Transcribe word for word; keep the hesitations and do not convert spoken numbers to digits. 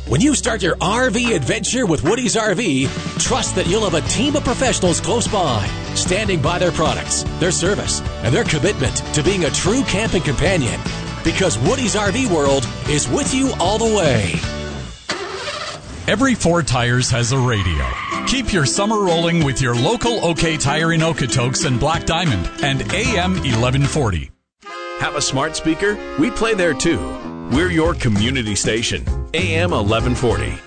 When you start your R V adventure with Woody's R V, trust that you'll have a team of professionals close by, standing by their products, their service, and their commitment to being a true camping companion. Because Woody's R V World is with you all the way. Every four tires has a radio. Keep your summer rolling with your local OK Tire in Okotoks and Black Diamond and A M eleven forty. Have a smart speaker? We play there too. We're your community station, A M eleven forty.